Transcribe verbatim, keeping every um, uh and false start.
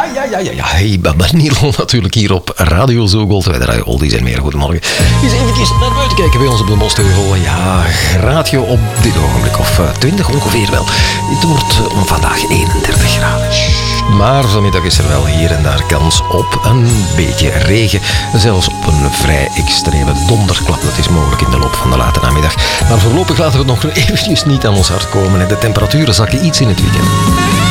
ja, ja, ja, ja. Hey, Nilo natuurlijk hier op Radio Zogold. Wij draaien oldies en meer. Goedemorgen. Eens even naar buiten kijken bij ons op de Mosteuvel. Ja, graadje op dit ogenblik. Of twintig ongeveer wel. Het wordt uh, om vandaag eenendertig graden. Maar vanmiddag is er wel hier en daar kans op een beetje regen. Zelfs op een vrij extreme donderklap. Dat is mogelijk in de loop van de late namiddag. Maar voorlopig laten we het nog eventjes niet aan ons hart komen. De temperaturen zakken iets in het weekend.